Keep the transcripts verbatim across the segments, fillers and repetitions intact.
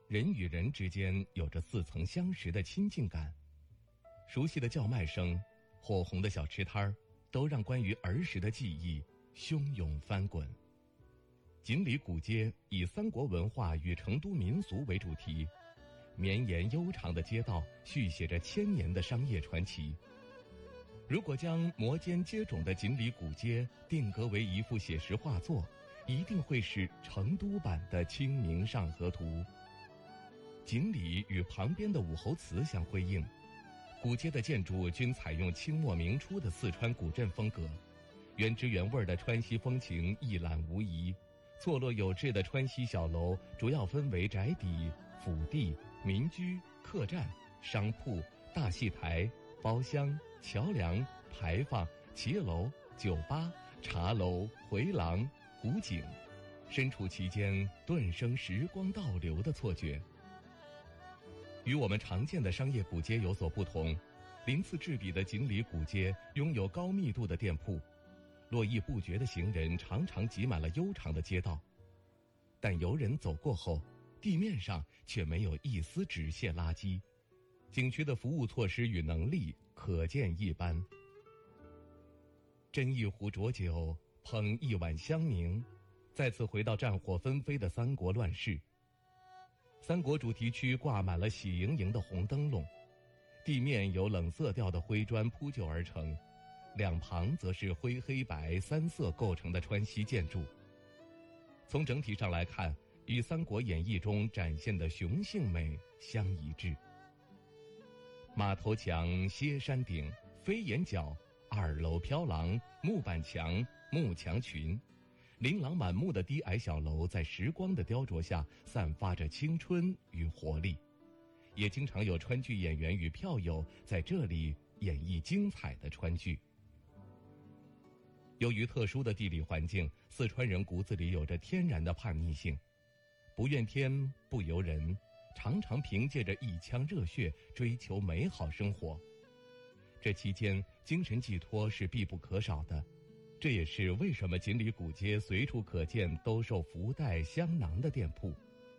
人与人之间有着似曾相识的亲近感。熟悉的叫卖声，火红的小吃摊儿，都让关于儿时的记忆汹涌翻滚。锦里古街以三国文化与成都民俗为主题，绵延悠长的街道续写着千年的商业传奇。如果将摩肩接踵的锦里古街定格为一幅写实画作，一定会是成都版的《清明上河图》。锦里与旁边的武侯祠相辉映，古街的建筑均采用清末明初的四川古镇风格，原汁原味的川西风情一览无遗。错落有致的川西小楼主要分为宅邸、府邸、民居、客栈、商铺、大戏台、包厢、桥梁、牌坊、骑楼、酒吧、茶楼、回廊、古井，身处其间顿生时光倒流的错觉。与我们常见的商业古街有所不同，鳞次栉比的锦里古街拥有高密度的店铺，络绎不绝的行人常常挤满了悠长的街道，但游人走过后，地面上却没有一丝纸屑垃圾，景区的服务措施与能力可见一斑。斟一壶浊酒，捧一碗香茗，再次回到战火纷飞的三国乱世。三国主题区挂满了喜盈盈的红灯笼，地面由冷色调的灰砖铺就而成，两旁则是灰黑白三色构成的川西建筑。从整体上来看，与《三国演义》中展现的雄性美相一致。马头墙、歇山顶、飞檐角、二楼飘廊、木板墙、木墙群，琳琅满目的低矮小楼在时光的雕琢下散发着青春与活力，也经常有川剧演员与票友在这里演绎精彩的川剧。由于特殊的地理环境，四川人骨子里有着天然的叛逆性，不怨天不尤人，常常凭借着一腔热血追求美好生活。这期间精神寄托是必不可少的，这也是为什么锦里古街随处可见兜售福袋香囊的店铺。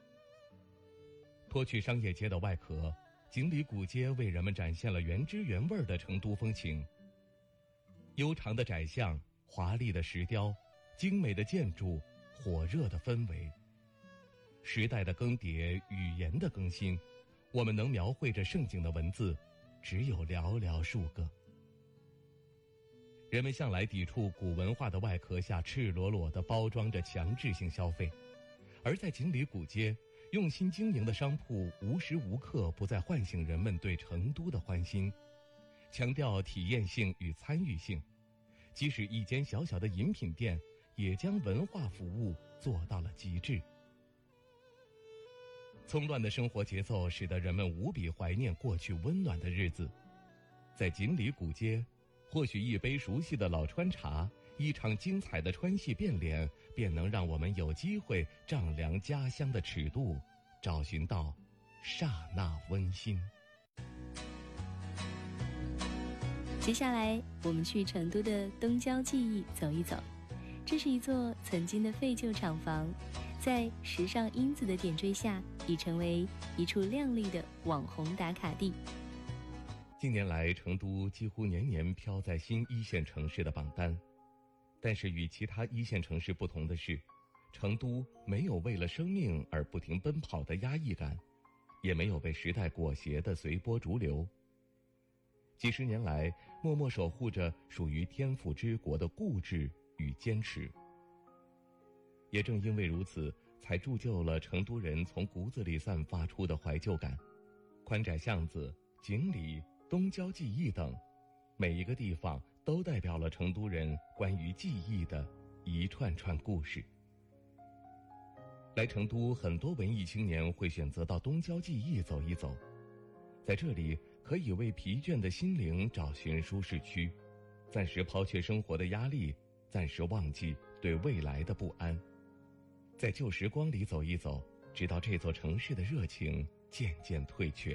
脱去商业街的外壳，锦里古街为人们展现了原汁原味的成都风情。悠长的窄巷，华丽的石雕，精美的建筑，火热的氛围。时代的更迭，语言的更新，我们能描绘着盛景的文字只有寥寥数个。人们向来抵触古文化的外壳下赤裸裸地包装着强制性消费，而在锦里古街，用心经营的商铺无时无刻不在唤醒人们对成都的欢心，强调体验性与参与性。即使一间小小的饮品店，也将文化服务做到了极致。匆乱的生活节奏使得人们无比怀念过去温暖的日子。在锦里古街，或许一杯熟悉的老川茶，一场精彩的川戏变脸，便能让我们有机会丈量家乡的尺度，找寻到刹那温馨。 接下来我们去成都的东郊记忆走一走，这是一座曾经的废旧厂房，在时尚因子的点缀下，已成为一处亮丽的网红打卡地。 近年来，成都几乎年年飘在新一线城市的榜单，但是与其他一线城市不同的是，成都没有为了生命而不停奔跑的压抑感，也没有被时代裹挟的随波逐流。几十年来，默默守护着属于天府之国的固执与坚持。也正因为如此，才铸就了成都人从骨子里散发出的怀旧感。宽窄巷子、锦里、东郊记忆等，每一个地方都代表了成都人关于记忆的一串串故事。来成都，很多文艺青年会选择到东郊记忆走一走，在这里可以为疲倦的心灵找寻舒适区，暂时抛却生活的压力，暂时忘记对未来的不安，在旧时光里走一走，直到这座城市的热情渐渐退却。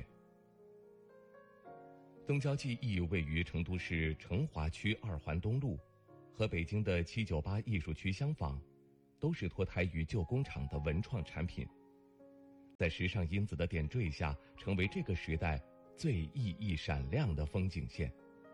东郊记忆位于成都市成华区二环东路，和北京的七九八艺术区相仿，都是脱胎于旧工厂的文创产品。 在时尚因子的点缀下，成为这个时代最熠熠闪亮的风景线。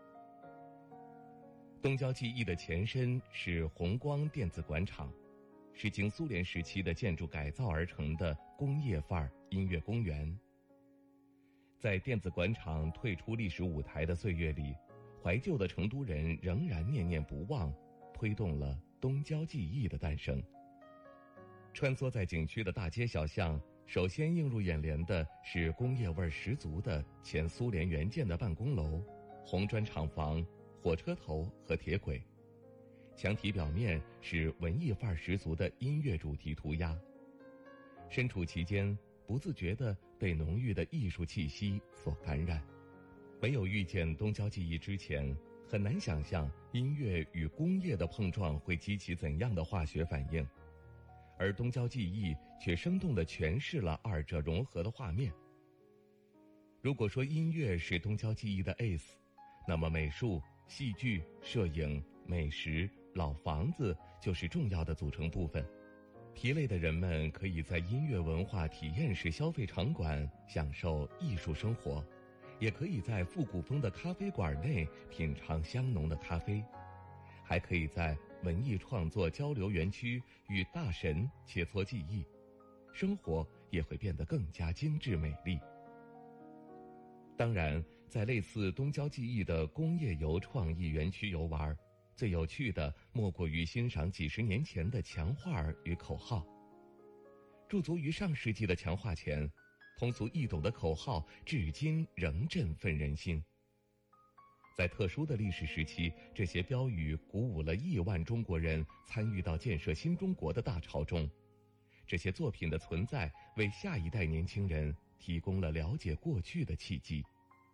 东郊记忆的前身是红光电子广场，是经苏联时期的建筑改造而成的工业范儿音乐公园。在电子广场退出历史舞台的岁月里，怀旧的成都人仍然念念不忘，推动了东郊记忆的诞生。穿梭在景区的大街小巷，首先映入眼帘的是工业味十足的前苏联援建的办公楼、红砖厂房、火车头和铁轨，墙体表面是文艺范儿十足的音乐主题涂鸦。身处其间，不自觉地被浓郁的艺术气息所感染。没有遇见东郊记忆之前，很难想象音乐与工业的碰撞会激起怎样的化学反应，而东郊记忆却生动地诠释了二者融合的画面。如果说音乐是东郊记忆的 ace， 那么美术、戏剧、摄影、美食、老房子就是重要的组成部分。疲累的人们可以在音乐文化体验式消费场馆享受艺术生活，也可以在复古风的咖啡馆内品尝香浓的咖啡，还可以在文艺创作交流园区与大神切磋技艺，生活也会变得更加精致美丽。当然，在类似东郊记忆的工业游创意园区游玩，最有趣的莫过于欣赏几十年前的墙画与口号。驻足于上世纪的墙画前，通俗易懂的口号至今仍振奋人心。在特殊的历史时期，这些标语鼓舞了亿万中国人参与到建设新中国的大潮中。这些作品的存在，为下一代年轻人提供了了解过去的契机。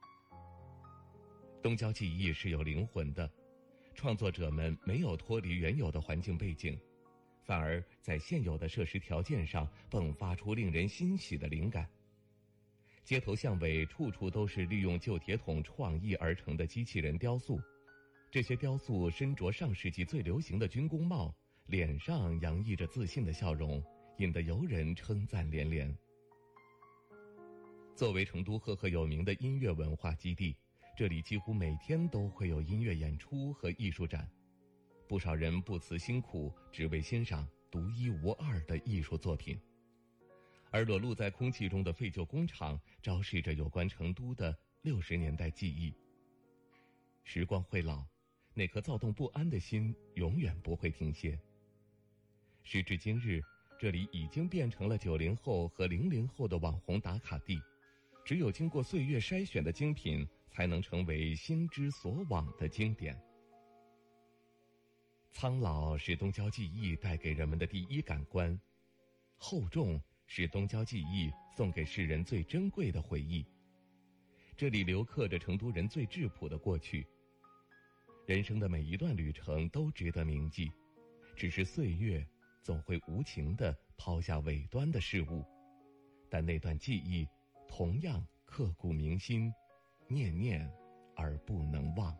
东郊记忆是有灵魂的，创作者们没有脱离原有的环境背景，反而在现有的设施条件上迸发出令人欣喜的灵感。街头巷尾处处都是利用旧铁桶创意而成的机器人雕塑，这些雕塑身着上世纪最流行的军工帽，脸上洋溢着自信的笑容，引得游人称赞连连。作为成都赫赫有名的音乐文化基地，这里几乎每天都会有音乐演出和艺术展，不少人不辞辛苦，只为欣赏独一无二的艺术作品。而裸露在空气中的废旧工厂，昭示着有关成都的六十年代记忆。时光会老，那颗躁动不安的心永远不会停歇。时至今日，这里已经变成了九零后和零零后的网红打卡地，只有经过岁月筛选的精品，才能成为心之所往的经典。苍老是东郊记忆带给人们的第一感官，厚重是东郊记忆送给世人最珍贵的回忆。这里留刻着成都人最质朴的过去。人生的每一段旅程都值得铭记，只是岁月总会无情地抛下尾端的事物，但那段记忆同样刻骨铭心，念念而不能忘。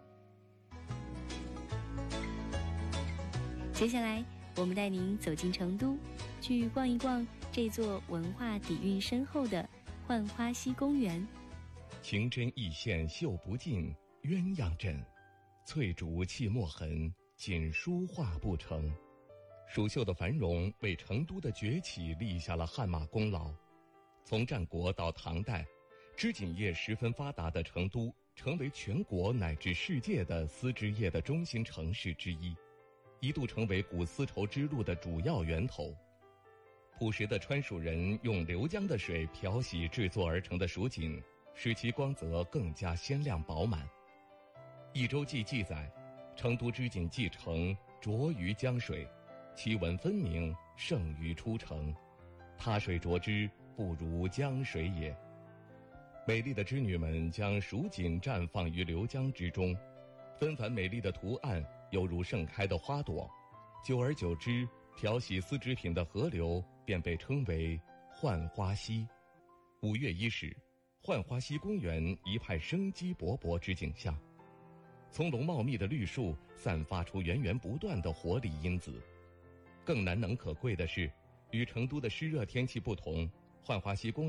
接下来我们带您走进成都，去逛一逛这座文化底蕴深厚的浣花溪公园。 情真意现绣不尽，鸳鸯枕，翠竹泣墨痕，锦书画不成。蜀绣的繁荣为成都的崛起立下了汗马功劳。从战国到唐代，织锦业十分发达的成都，成为全国乃至世界的丝织业的中心城市之一，一度成为古丝绸之路的主要源头。朴实的川蜀人用流江的水漂洗制作而成的蜀锦，使其光泽更加鲜亮饱满。《一周记》记载，成都织锦既成，着于江水，其纹分明，胜于出城。他水着之，不如江水也。美丽的织女们将蜀锦绽放于流江之中，纷繁美丽的图案犹如盛开的花朵，久而久之，漂洗丝织品的河流便被称为浣花溪。五月伊始，浣花溪公园一派生机勃勃之景象，葱茏茂密的绿树散发出源源不断的活力因子。更难能可贵的是，与成都的湿热天气不同， 浣花溪公